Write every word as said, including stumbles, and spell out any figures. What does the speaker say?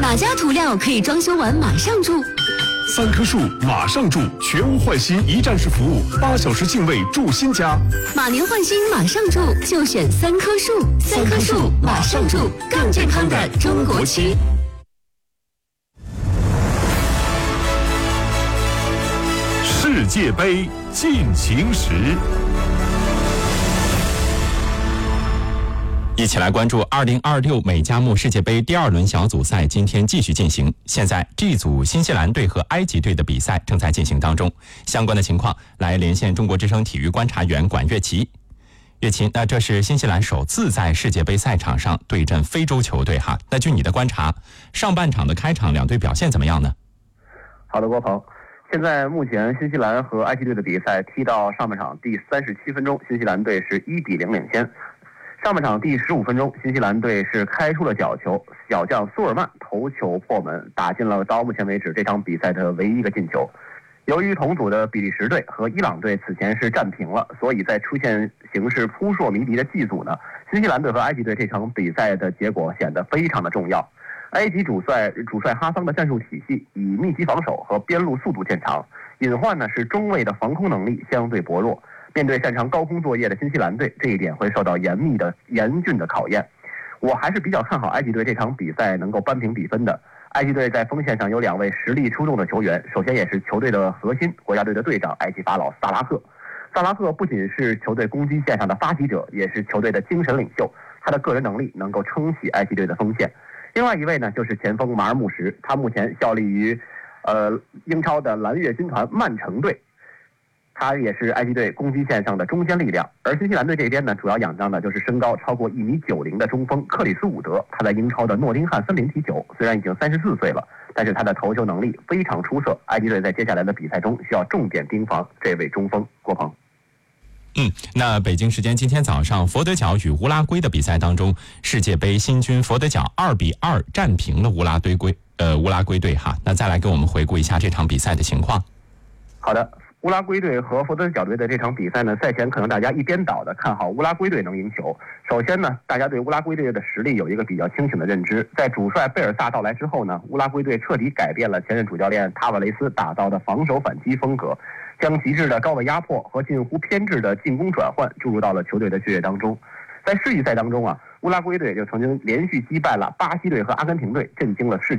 哪家涂料可以装修完马上住？ 三棵树马上住，全屋换新一站式服务，八小时净位住新家。 马年换新马上住，就选三棵树。三棵树马上住，更健康的中国区。 世界杯进行时， 一起来关注二零二六美加墨世界杯第二轮小组赛，今天继续进行。现在 G 组新西兰队和埃及队的比赛正在进行当中，相关的情况来连线中国之声体育观察员管乐琪。乐琪，那这是新西兰首次在世界杯赛场上对阵非洲球队哈。那据你的观察，上半场的开场两队表现怎么样呢？ 好的，郭鹏。现在目前新西兰和埃及队的比赛踢到上半场第三十七分钟，新西兰队是一比零领先。上半场第十五分钟，新西兰队是开出了角球，小将苏尔曼头球破门，打进了到目前为止这场比赛的唯一一个进球。由于同组的比利时队和伊朗队此前是战平了，所以在出现形势扑朔迷离的 G 组呢，新西兰队和埃及队这场比赛的结果显得非常的重要。埃及主帅主帅哈桑的战术体系以密集防守和边路速度见长，隐患呢是中卫的防空能力相对薄弱。面对擅长高空作业的新西兰队，这一点会受到严密的严峻的考验。我还是比较看好埃及队这场比赛能够扳平比分的。埃及队在锋线上有两位实力出众的球员，首先也是球队的核心，国家队的队长埃及法老萨拉赫。萨拉赫不仅是球队攻击线上的发起者，也是球队的精神领袖，他的个人能力能够撑起埃及队的锋线。另外一位呢，就是前锋马尔穆什，他目前效力于，呃，英超的蓝月军团曼城队，他也是埃及队攻击线上的中坚力量。而新西兰队这边呢，主要仰仗的就是身高超过一米九零的中锋克里斯伍德，他在英超的诺丁汉森林踢球，虽然已经三十四岁了，但是他的头球能力非常出色。埃及队在接下来的比赛中需要重点盯防这位中锋郭鹏。 嗯，那北京时间今天早上，佛得角与乌拉圭的比赛当中，世界杯新军佛得角二比二战平了乌拉圭队，呃，乌拉圭队哈。那再来给我们回顾一下这场比赛的情况。 好的，乌拉圭队和佛得角队的这场比赛呢，赛前可能大家一边倒的看好乌拉圭队能赢球。首先呢，大家对乌拉圭队的实力有一个比较清醒的认知。在主帅贝尔萨到来之后呢，乌拉圭队彻底改变了前任主教练塔瓦雷斯打造的防守反击风格。将极致的高位压迫和近乎偏执的进攻转换注入到了球队的血液当中。在世预赛当中啊，乌拉圭队就曾经连续击败了巴西队和阿根廷队，震惊了世界